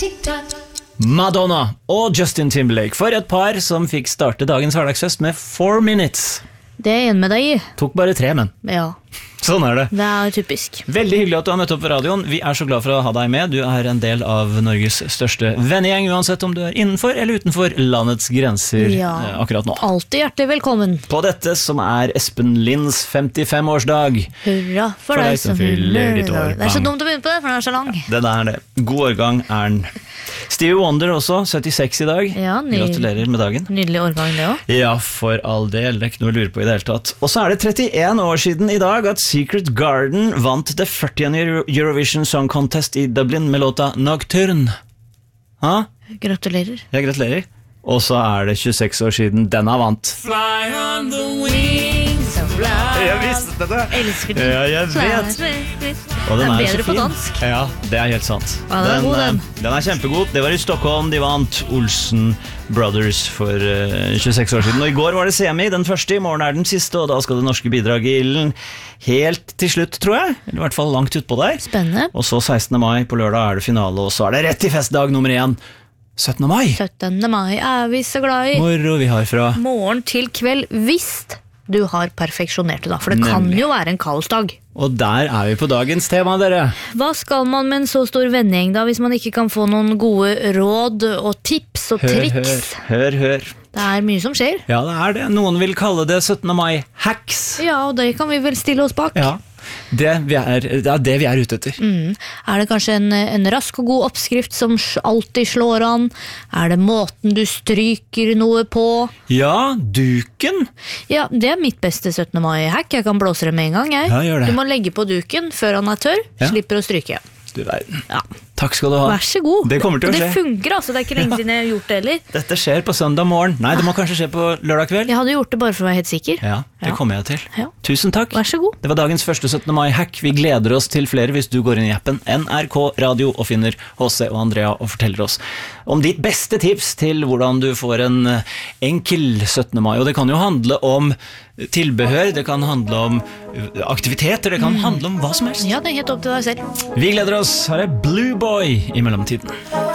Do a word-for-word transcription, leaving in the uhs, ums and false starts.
Madonna og Justin Timberlake for et par som fikk starte dagens hverdagsfest med four minutes. Det er en med deg i. Tok bare tre, men Ja, sånn er det. det er typisk. Veldig hyggelig at du har møtt opp på radioen. Vi er så glad for å ha deg med. Du er en del av Norges største vennegjeng, uansett om du er innenfor eller utenfor landets grenser Ja. eh, akkurat nå. Alltid hjertelig velkommen. På dette som er Espen Linds femtifem-årsdag. Hurra for, deg som fyller ditt år. Det er så dumt å begynne på det, for den er så lang. Den er det. God årgang er den. Stevie Wonder også, syttiseks i dag. Ja, ny- Gratulerer med dagen. Nydelig årgang det også. Ja, for all del, det er ikke noe å lure på i det hele tatt. Og så er det trettien år siden i dag at Secret Garden vant det førtiende Eurovision Song Contest i Dublin med låta Nocturne. Ha? Gratulerer. Jeg gratulerer. Og så er det tjueseks år siden denne vant. Fly on the wings of love. Jeg visste det! Elsker den. Ja, jeg vet. Og den Den er er bedre så på fin. dansk. Ja, det er helt sant. Ja, den er god, den. eh, den er kjempegod. Det var i Stockholm de vant Olsen Brothers for eh, tjueseks år siden. Og i går var det semi, den første, i morgen er den siste, og da skal det norske bidraget i ilden helt til slutt, tror jeg. Eller i hvert fall langt utpå der. Spennende. Og så sekstende mai på lørdag er det finale, og så er det rett til festdag nummer én. syttende mai. syttende mai er vi så glad i. Moro vi har fra. Morgen til kveld, hvis du har perfeksjonert det da. For det kan Nemlig. jo være en kaosdag. Og der er vi på dagens tema, dere. Hva skal man med en så stor vennegjeng da, hvis man ikke kan få noen gode råd og tips og Hør, hør, triks? hør, hør. Det er mye som skjer. Ja, det er det. Noen vil kalle det syttende mai-hacks. Ja, og det kan vi vel stille oss bak. Ja, det, vi er, det er det vi er ute etter. Mm. Er det kanskje en, en rask og god oppskrift som s- alltid slår an? Er det måten du stryker noe på? Ja, duken. Ja, det er mitt beste syttende mai-hack. Jeg kan blåse det med en gang, jeg. Ja, gjør det. Du må legge på duken før han er tørr, Ja. slipper å stryke. Du verden. Ja. Takk skal du ha. Vær så god. Det kommer til å og det skje. funker, altså. Det er ikke lenge siden jeg har gjort det heller. Dette skjer på søndag morgen. Nei, det må kanskje skje på lørdag kveld. Jeg hadde gjort det bare for å være helt sikker. Ja, det Ja. kommer jeg til. Ja. Tusen takk. Vær så god. Det var dagens første syttende mai-hack. Vi gleder oss til flere hvis du går inn i appen N R K Radio og finner H C og Andrea og forteller oss om ditt beste tips til hvordan du får en eh, enkel syttende mai. Og det kan jo handle om tilbehør, det kan handle om eh, aktiviteter, det kan handle om hva som helst. Ja, det er helt opp til deg selv. Vi gleder oss. Her er Blue Boy i mellomtiden.